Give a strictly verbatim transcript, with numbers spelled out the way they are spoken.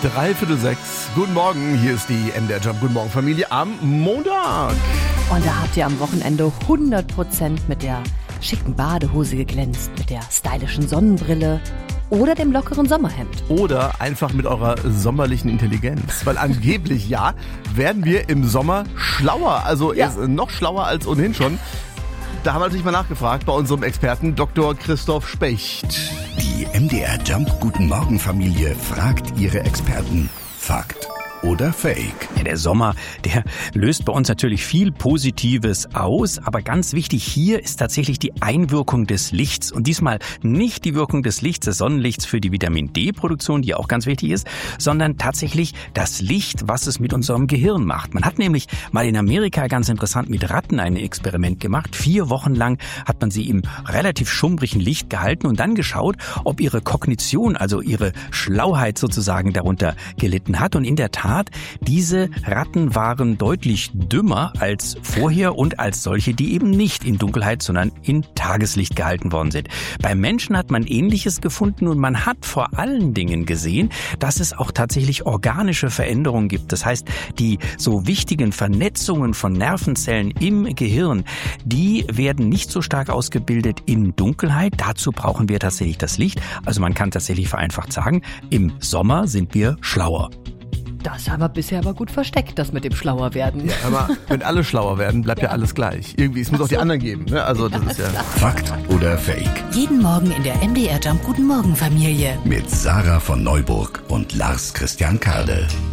Dreiviertel sechs. Guten Morgen, hier ist die M D R Jump. Guten Morgen, Familie, am Montag. Und da habt ihr am Wochenende hundert Prozent mit der schicken Badehose geglänzt, mit der stylischen Sonnenbrille oder dem lockeren Sommerhemd. Oder einfach mit eurer sommerlichen Intelligenz. Weil angeblich, ja, werden wir im Sommer schlauer. Also Ja. ist noch schlauer als ohnehin schon. Da haben wir natürlich mal nachgefragt bei unserem Experten Doktor Christoph Specht. Die M D R Jump Guten Morgen Familie fragt ihre Experten. Fakt oder Fake? Ja, der Sommer, der löst bei uns natürlich viel Positives aus, aber ganz wichtig hier ist tatsächlich die Einwirkung des Lichts. Und diesmal nicht die Wirkung des Lichts, des Sonnenlichts für die Vitamin-D-Produktion, die auch ganz wichtig ist, sondern tatsächlich das Licht, was es mit unserem Gehirn macht. Man hat nämlich mal in Amerika ganz interessant mit Ratten ein Experiment gemacht. Vier Wochen lang hat man sie im relativ schummrigen Licht gehalten und dann geschaut, ob ihre Kognition, also ihre Schlauheit sozusagen darunter gelitten hat. Und in der Tat, diese Ratten waren deutlich dümmer als vorher und als solche, die eben nicht in Dunkelheit, sondern in Tageslicht gehalten worden sind. Beim Menschen hat man Ähnliches gefunden und man hat vor allen Dingen gesehen, dass es auch tatsächlich organische Veränderungen gibt. Das heißt, die so wichtigen Vernetzungen von Nervenzellen im Gehirn, die werden nicht so stark ausgebildet in Dunkelheit. Dazu brauchen wir tatsächlich das Licht. Also man kann tatsächlich vereinfacht sagen, im Sommer sind wir schlauer. Das haben wir bisher aber gut versteckt, das mit dem Schlauerwerden. Ja, aber wenn alle schlauer werden, bleibt ja, ja alles gleich. Irgendwie, es muss auch die anderen geben. Ne? Also das ist ja Fakt oder Fake? Jeden Morgen in der M D R Jump Guten Morgen Familie. Mit Sarah von Neuburg und Lars Christian Kade.